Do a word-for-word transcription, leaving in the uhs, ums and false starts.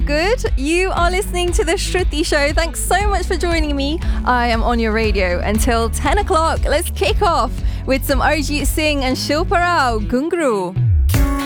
good? You are listening to The Shruti Show. Thanks so much for joining me. I am on your radio until ten o'clock. Let's kick off with some Arijit Singh and Shilpa Rao, Gungru.